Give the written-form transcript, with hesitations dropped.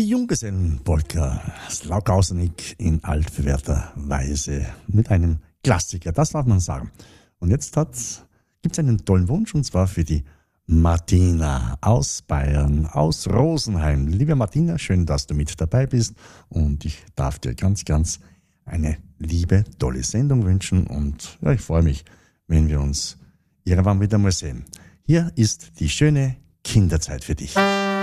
Die Junggesellenpolka, Slaughausenig in altbewährter Weise mit einem Klassiker, das darf man sagen. Und jetzt gibt's einen tollen Wunsch, und zwar für die Martina aus Bayern, aus Rosenheim. Liebe Martina, schön, dass du mit dabei bist, und ich darf dir ganz, ganz eine liebe, tolle Sendung wünschen, und ja, ich freue mich, wenn wir uns irgendwann wieder mal sehen. Hier ist die schöne Kinderzeit für dich.